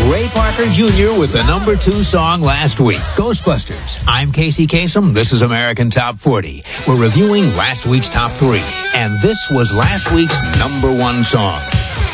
Ray Parker Jr. with the number 2 song last week, Ghostbusters. I'm Casey Kasem. This is American Top 40. We're reviewing last week's Top 3, and this was last week's number 1 song.